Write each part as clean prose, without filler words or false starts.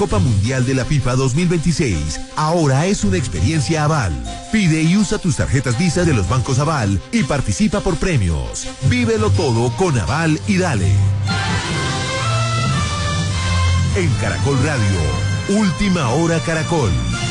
Copa Mundial de la FIFA 2026 ahora es una experiencia Aval. Pide y usa tus tarjetas Visa de los bancos Aval y participa por premios. Vívelo todo con Aval y dale. En Caracol Radio, Última Hora Caracol.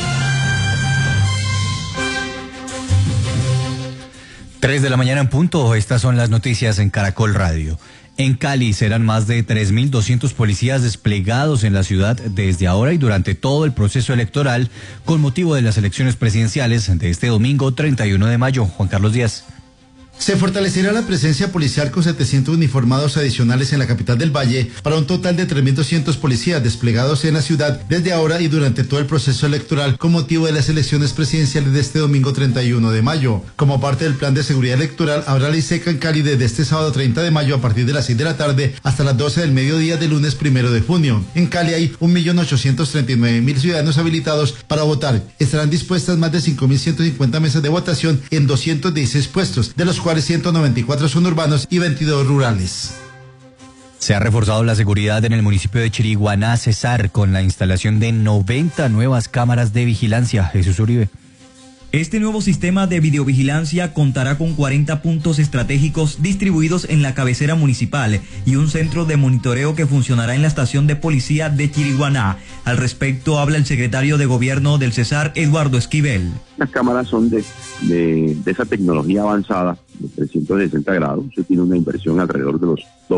3 de la mañana en punto, estas son las noticias en Caracol Radio. En Cali serán más de 3.200 policías desplegados en la ciudad desde ahora y durante todo el proceso electoral con motivo de las elecciones presidenciales de este domingo 31 de mayo. Juan Carlos Díaz. Se fortalecerá la presencia policial con 700 uniformados adicionales en la capital del Valle para un total de 3.200 policías desplegados en la ciudad desde ahora y durante todo el proceso electoral con motivo de las elecciones presidenciales de este domingo 31 de mayo. Como parte del plan de seguridad electoral, habrá ley seca en Cali desde este sábado 30 de mayo a partir de las 6 de la tarde hasta las 12 del mediodía del lunes 1 de junio. En Cali hay 1.839.000 ciudadanos habilitados para votar. Estarán dispuestas más de 5.150 mesas de votación en 216 puestos, de los cuales 194 son urbanos y 22 rurales. Se ha reforzado la seguridad en el municipio de Chiriguaná, Cesar, con la instalación de 90 nuevas cámaras de vigilancia. Jesús Uribe. Este nuevo sistema de videovigilancia contará con 40 puntos estratégicos distribuidos en la cabecera municipal y un centro de monitoreo que funcionará en la estación de policía de Chiriguaná. Al respecto habla el secretario de gobierno del Cesar, Eduardo Esquivel. Las cámaras son de esa tecnología avanzada de 360 grados. Se tiene una inversión alrededor de los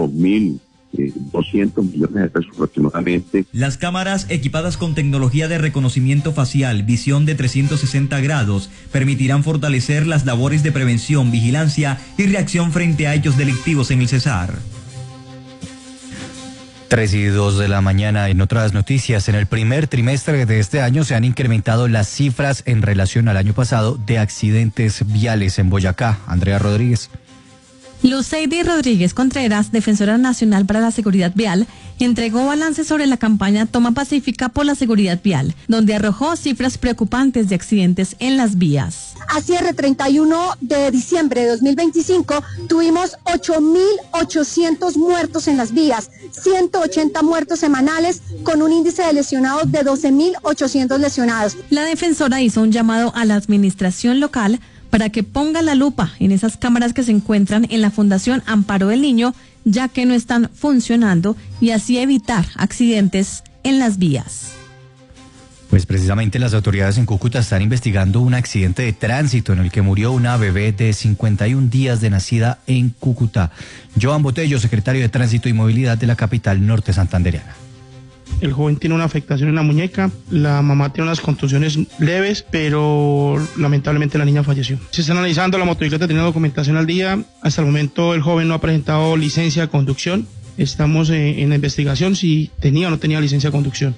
2.200 millones de pesos aproximadamente. Las cámaras equipadas con tecnología de reconocimiento facial, visión de 360 grados, permitirán fortalecer las labores de prevención, vigilancia y reacción frente a hechos delictivos en el Cesar. 3:02 de la mañana. En otras noticias, en el primer trimestre de este año se han incrementado las cifras en relación al año pasado de accidentes viales en Boyacá. Andrea Rodríguez. Luceidy Rodríguez Contreras, defensora nacional para la seguridad vial, entregó balance sobre la campaña Toma Pacífica por la seguridad vial, donde arrojó cifras preocupantes de accidentes en las vías. A cierre 31 de diciembre de 2025, tuvimos 8.800 muertos en las vías, 180 muertos semanales, con un índice de lesionados de 12.800 lesionados. La defensora hizo un llamado a la administración local para que ponga la lupa en esas cámaras que se encuentran en la Fundación Amparo del Niño, ya que no están funcionando, y así evitar accidentes en las vías. Pues precisamente las autoridades en Cúcuta están investigando un accidente de tránsito en el que murió una bebé de 51 días de nacida en Cúcuta. Joan Botello, secretario de Tránsito y Movilidad de la capital norte santandereana. El joven tiene una afectación en la muñeca, la mamá tiene unas contusiones leves, pero lamentablemente la niña falleció. Se está analizando, la motocicleta tenía documentación al día. Hasta el momento el joven no ha presentado licencia de conducción. Estamos en la investigación si tenía o no tenía licencia de conducción.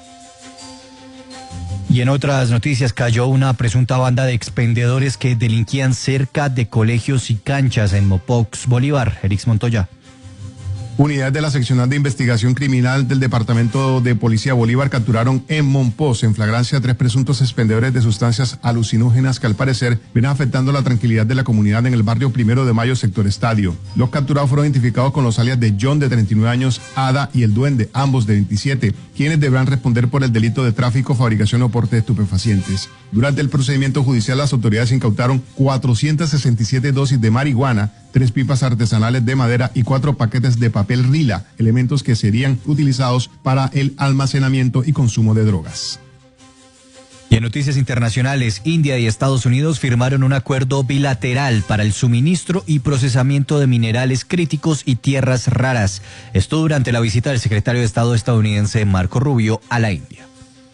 Y en otras noticias, cayó una presunta banda de expendedores que delinquían cerca de colegios y canchas en Mopox, Bolívar. Erix Montoya. Unidades de la Seccional de Investigación Criminal del Departamento de Policía Bolívar capturaron en Monpós, en flagrancia, 3 presuntos expendedores de sustancias alucinógenas que al parecer vienen afectando la tranquilidad de la comunidad en el barrio 1 de Mayo, sector Estadio. Los capturados fueron identificados con los alias de John, de 39 años, Ada y el Duende, ambos de 27, quienes deberán responder por el delito de tráfico, fabricación o porte de estupefacientes. Durante el procedimiento judicial, las autoridades incautaron 467 dosis de marihuana, 3 pipas artesanales de madera y 4 paquetes de papel rila, elementos que serían utilizados para el almacenamiento y consumo de drogas. Y en noticias internacionales, India y Estados Unidos firmaron un acuerdo bilateral para el suministro y procesamiento de minerales críticos y tierras raras. Esto durante la visita del secretario de Estado estadounidense Marco Rubio a la India.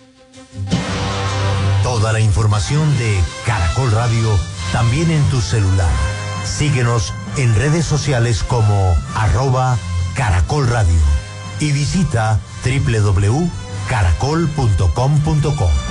Toda la información de Caracol Radio también en tu celular. Síguenos en redes sociales como @Caracol Radio y visita www.caracol.com.co.